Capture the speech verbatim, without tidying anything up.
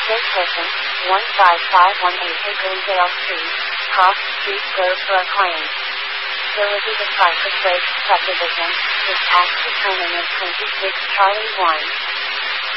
Location, one five five one eight Glendale Street, Cross Street, Roseboro Claims. Ability to cipher break subdivision, with tax determinant twenty-six Charlie one.